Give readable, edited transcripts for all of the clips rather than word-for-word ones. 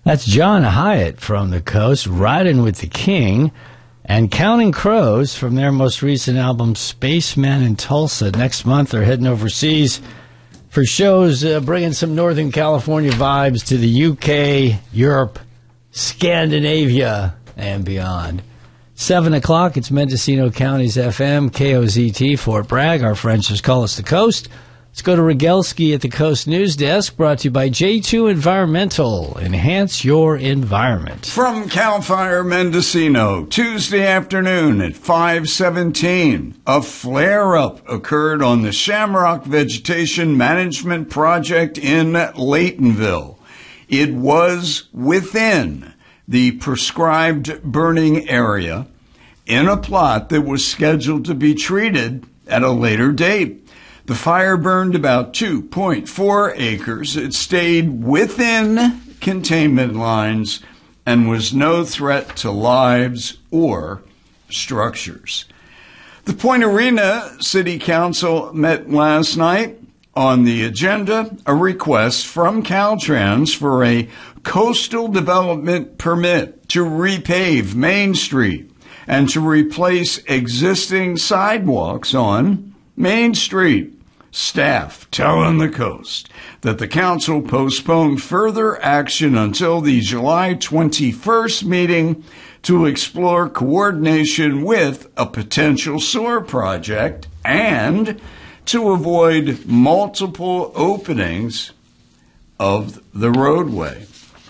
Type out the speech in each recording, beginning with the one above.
That's John Hyatt from the Coast, Riding with the King, and Counting Crows from their most recent album, Spaceman in Tulsa. Next month, they're heading overseas for shows, bringing some Northern California vibes to the UK, Europe, Scandinavia, and beyond. 7 o'clock, it's Mendocino County's FM, KOZT, Fort Bragg. Our friends just call us the Coast. Let's go to Rogelski at the Coast News Desk, brought to you by J2 Environmental. Enhance your environment. From CAL FIRE Mendocino, Tuesday afternoon at 5:17, a flare-up occurred on the Shamrock Vegetation Management Project in Laytonville. It was within the prescribed burning area in a plot that was scheduled to be treated at a later date. The fire burned about 2.4 acres. It stayed within containment lines and was no threat to lives or structures. The Point Arena City Council met last night. On the agenda, a request from Caltrans for a coastal development permit to repave Main Street and to replace existing sidewalks on Main Street. Staff telling the Coast that the council postponed further action until the July 21st meeting to explore coordination with a potential sewer project and to avoid multiple openings of the roadway.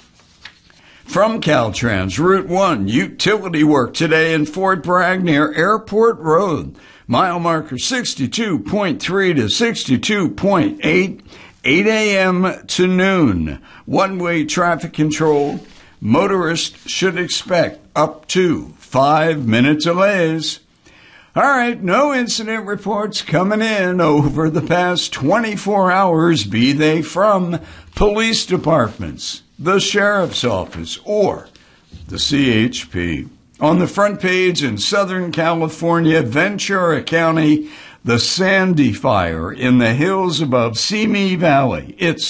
From Caltrans, Route 1, utility work today in Fort Bragg near Airport Road. Mile marker 62.3 to 62.8, 8 a.m. to noon. One-way traffic control. Motorists should expect up to 5-minute delays. All right, no incident reports coming in over the past 24 hours, be they from police departments, the sheriff's office, or the CHP. On the front page in Southern California, Ventura County, the Sandy Fire in the hills above Simi Valley. It's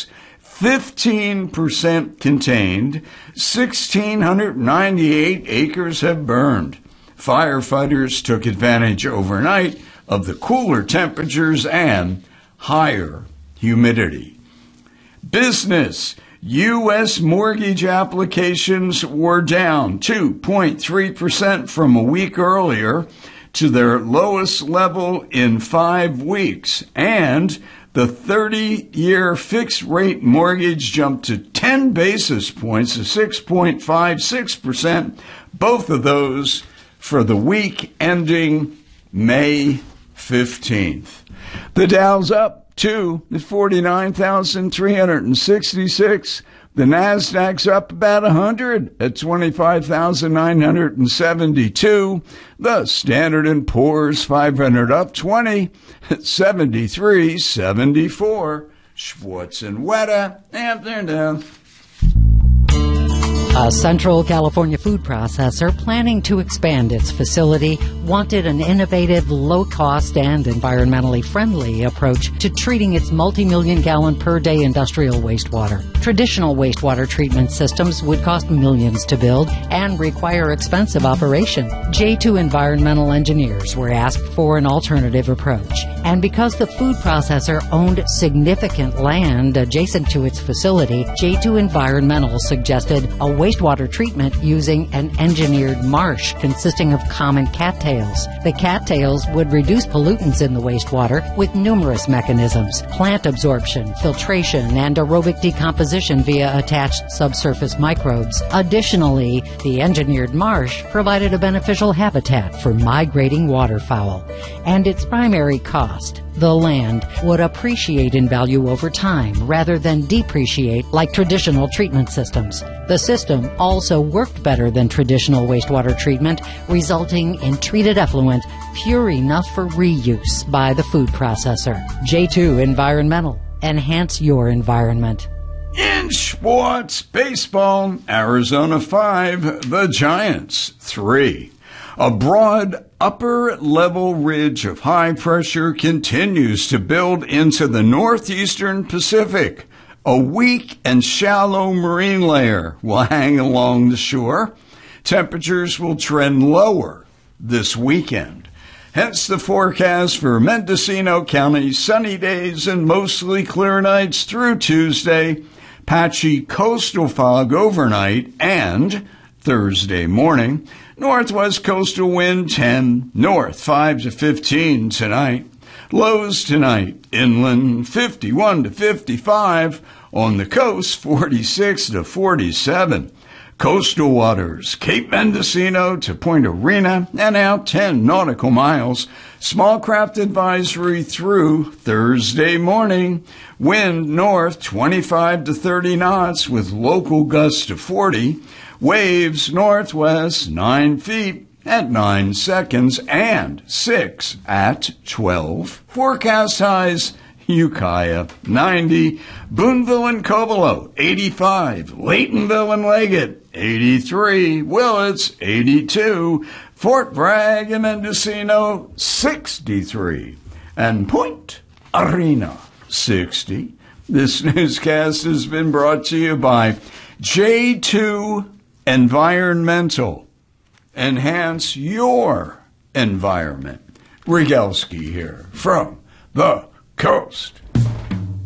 15% contained. 1,698 acres have burned. Firefighters took advantage overnight of the cooler temperatures and higher humidity. Business. U.S. mortgage applications were down 2.3% from a week earlier to their lowest level in 5 weeks. And the 30-year fixed-rate mortgage jumped to 10 basis points to 6.56%, both of those for the week ending May 15th. The Dow's up to 49,366. The Nasdaq's up about 100 at 25,972. The Standard & Poor's 500 up 20 at 73.74. Schwartz and Weta, and they're down. A Central California food processor planning to expand its facility wanted an innovative, low-cost, and environmentally friendly approach to treating its multi-million-gallon-per-day industrial wastewater. Traditional wastewater treatment systems would cost millions to build and require expensive operation. J2 environmental engineers were asked for an alternative approach. And because the food processor owned significant land adjacent to its facility, J2 Environmental suggested a wastewater treatment using an engineered marsh consisting of common cattails. The cattails would reduce pollutants in the wastewater with numerous mechanisms: plant absorption, filtration, and aerobic decomposition via attached subsurface microbes. Additionally, the engineered marsh provided a beneficial habitat for migrating waterfowl. And its primary cost, the land, would appreciate in value over time rather than depreciate like traditional treatment systems. The system also worked better than traditional wastewater treatment, resulting in treated effluent pure enough for reuse by the food processor. J2 Environmental. Enhance your environment. In sports, baseball, Arizona 5, the Giants 3. A broad upper-level ridge of high pressure continues to build into the northeastern Pacific A weak and shallow marine layer will hang along the shore. Temperatures will trend lower this weekend. Hence the forecast for Mendocino County: sunny days and mostly clear nights through Tuesday, patchy coastal fog overnight and Thursday morning. Northwest coastal wind 10, north 5 to 15 tonight. Lows tonight, inland 51 to 55, on the coast 46 to 47. Coastal waters, Cape Mendocino to Point Arena and out 10 nautical miles. Small craft advisory through Thursday morning. Wind north 25 to 30 knots with local gusts to 40. Waves northwest 9 feet at 9 seconds and 6 at 12. Forecast highs: Ukiah 90, Boonville and Covelo 85, Laytonville and Leggett 83, Willits 82, Fort Bragg and Mendocino 63, and Point Arena 60. This newscast has been brought to you by J2 Environmental. Enhance your environment. Rygalski here from the coast.